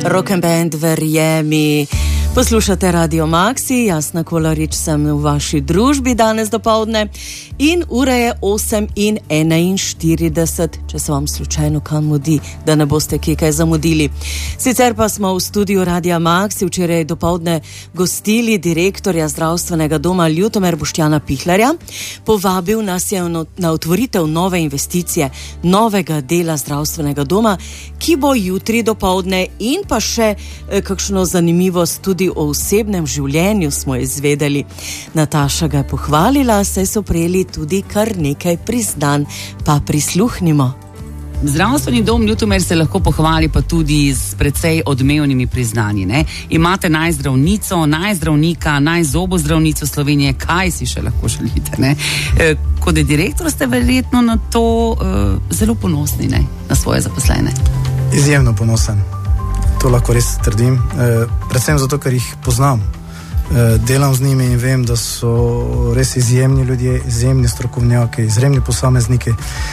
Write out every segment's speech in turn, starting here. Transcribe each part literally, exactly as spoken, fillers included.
Rock and Band, verjemi. Poslušate Radio Maxi, Jasna Kolarič sem v vaši družbi danes dopoldne in ura je osem in enainštirideset, če se vam slučajno kam mudi, da ne boste kje kaj zamudili. Sicer pa smo v studiu Radia Maxi včeraj dopoldne gostili direktorja zdravstvenega doma Ljutomer Boštjana Pihlerja. Povabil nas je na otvoritev nove investicije, novega dela zdravstvenega doma, ki bo jutri dopoldne, in pa še kakšno zanimivost tudi o osebnem življenju smo izvedeli. Nataša ga je pohvalila, saj so prejeli tudi kar nekaj priznanj, pa prisluhnimo. Zdravstveni dom Ljutomer se lahko pohvali pa tudi z precej odmevnimi priznanji, ne? Imate najzdravnico, najzdravnika, najzobozdravnico Slovenije, kaj si še lahko želite, ne? E, kot direktor ste verjetno na to e, zelo ponosni, ne? Na svoje zaposlene. Izjemno ponosen. To lahko res trdim, e, predvsem zato, ker jih poznam. E, delam z njimi in vem, da so res izjemni ljudje, izjemni strokovnjaki, izjemni posamezniki.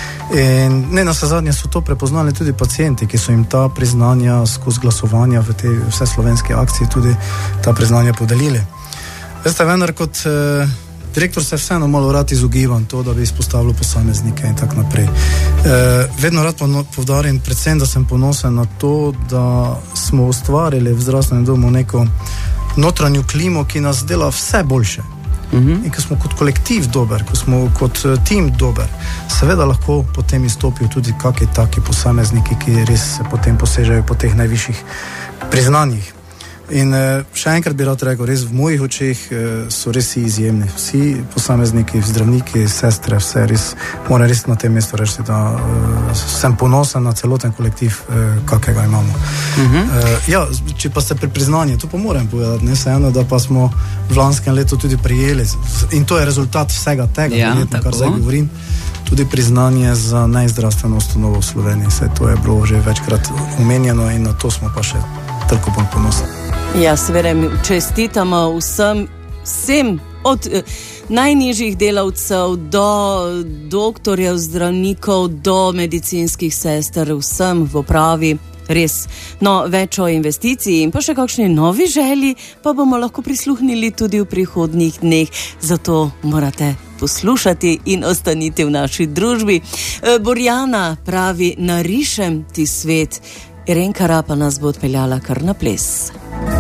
In ne, na zadnje so to prepoznali tudi pacienti, ki so jim ta priznanja skozi glasovanja v tej vseslovenski akciji tudi ta priznanja podelili. Veste, vendar kot e, direktor se vseeno malo rad izogibam to, da bi izpostavljal posameznike in tako naprej. E, vedno rad povdarim, predvsem, da sem ponosen na to, da smo ustvarili v zdravstvenem domu neko notranjo klimo, ki nas dela vse boljše. In ko smo kot kolektiv dober, ko smo kot tim dober, seveda lahko potem izstopijo tudi kakšni taki posamezniki, ki res potem posežejo po teh najvišjih priznanjih. In še enkrat bi rad rekel, res v mojih očeh so res izjemni. Vsi posamezniki, zdravniki, sestre, vse res, moram res na tem mestu reči, da uh, sem ponosen na celoten kolektiv, uh, kakega imamo. Uh-huh. Uh, ja, če pa ste pri priznanju, to pa moram povedati, ne se eno, da pa smo v lanskem letu tudi prijeli, in to je rezultat vsega tega, ja, verjetno, kar zdaj govorim, tudi priznanje za najzdravstveno ustanovo v Sloveniji. Vse to je bilo že večkrat omenjeno in na to smo pa še toliko bolj ponosni. Ja, seveda, čestitamo vsem, vsem od eh, najnižjih delavcev do doktorjev, zdravnikov, do medicinskih sester, vsem v upravi, res. No, več o investiciji in pa še kakšni novi želji pa bomo lahko prisluhnili tudi v prihodnjih dneh, zato morate poslušati in ostaniti v naši družbi. E, Borjana pravi, narišem ti svet, Irenka Ra pa nas bo odpeljala kar na ples.